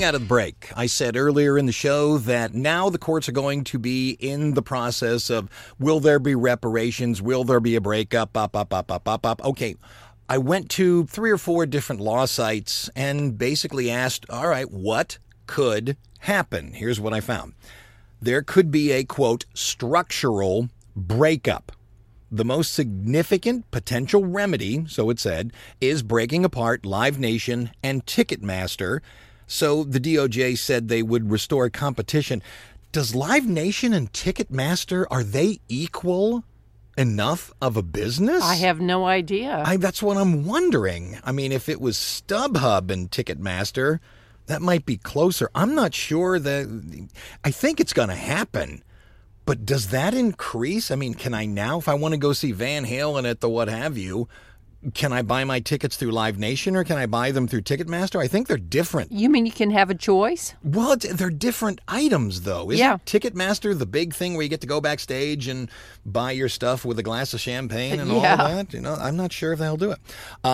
Coming out of the break, I said earlier in the show that now the courts are going to be in the process of, will there be reparations? Will there be a breakup? Okay, I went to 3 or 4 different law sites and basically asked, all right, what could happen? Here's what I found. There could be a, quote, structural breakup. The most significant potential remedy, so it said, is breaking apart Live Nation and Ticketmaster. So the DOJ said they would restore competition. Does Live Nation and Ticketmaster, are they equal enough of a business? I have no idea. That's what I'm wondering. I mean, if it was StubHub and Ticketmaster, that might be closer. I'm not sure that. I think it's going to happen. But does that increase? I mean, can I now, if I want to go see Van Halen at the what have you, can I buy my tickets through Live Nation or can I buy them through Ticketmaster? I think they're different. You mean you can have a choice? Well, they're different items, though. Isn't Ticketmaster the big thing where you get to go backstage and buy your stuff with a glass of champagne and all of that? You know, I'm not sure if they'll do it.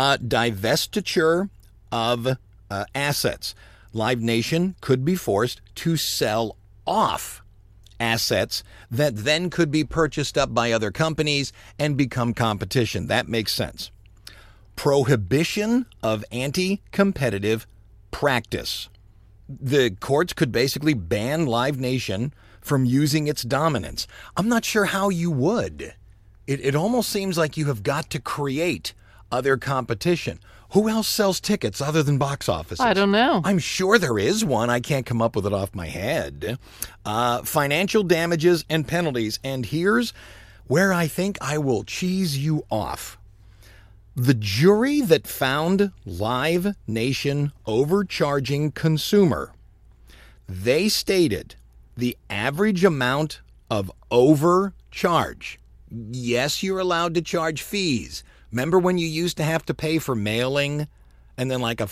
Divestiture of assets. Live Nation could be forced to sell off assets that then could be purchased up by other companies and become competition. That makes sense. Prohibition of anti-competitive practice. The courts could basically ban Live Nation from using its dominance. I'm not sure how you would. It almost seems like you have got to create other competition. Who else sells tickets other than box offices? I don't know. I'm sure there is one. I can't come up with it off my head. Financial damages and penalties. And here's where I think I will cheese you off. The jury that found Live Nation overcharging consumer, they stated the average amount of overcharge. Yes, you're allowed to charge fees. Remember when you used to have to pay for mailing and then like a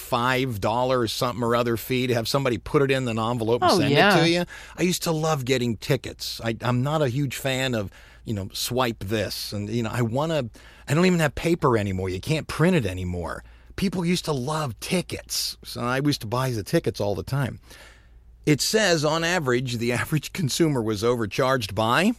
$5 something or other fee to have somebody put it in an envelope and send it to you? I used to love getting tickets. I'm not a huge fan of, swipe this. And, I don't even have paper anymore. You can't print it anymore. People used to love tickets. So I used to buy the tickets all the time. It says on average, the average consumer was overcharged by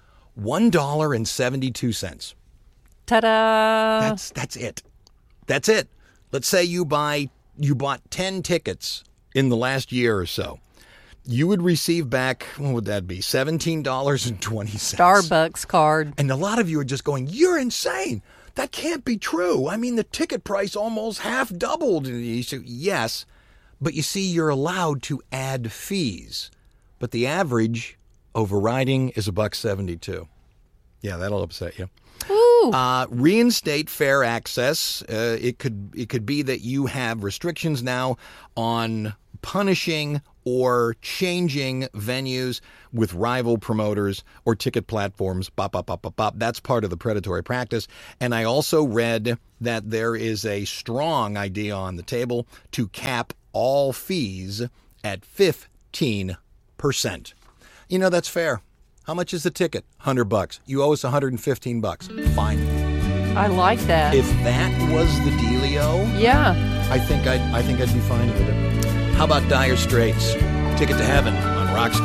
$1.72. Ta-da! That's it. That's it. Let's say you bought 10 tickets in the last year or so. You would receive back, what would that be? $17.20. Starbucks card. And a lot of you are just going, you're insane. That can't be true. I mean, the ticket price almost half doubled. And you say, yes, but you see, you're allowed to add fees. But the average overriding is $1.72. Yeah, that'll upset you. Reinstate fair access. It could be that you have restrictions now on punishing or changing venues with rival promoters or ticket platforms. That's part of the predatory practice. And I also read that there is a strong idea on the table to cap all fees at 15%. That's fair. How much is the ticket? $100. You owe us $115. Fine. I like that. If that was the dealio, I think I'd be fine with it. How about Dire Straits? Ticket to Heaven on Rock School.